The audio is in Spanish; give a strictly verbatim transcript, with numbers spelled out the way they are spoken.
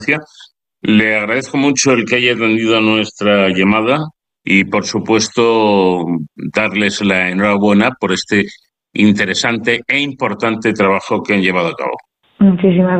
Le agradezco mucho el que haya atendido a nuestra llamada y, por supuesto, darles la enhorabuena por este interesante e importante trabajo que han llevado a cabo. Muchísimas